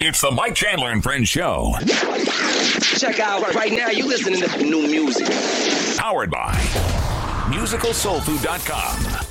It's the Mike Chandler and Friends Show. Check out right now. You listening to new music. Powered by MusicalSoulFood.com.